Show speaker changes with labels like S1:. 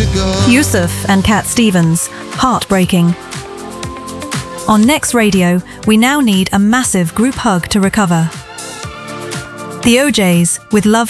S1: to go.
S2: Yusuf and Cat Stevens, heartbreaking. On Next Radio, we now need a massive group hug to recover. The OJs with Love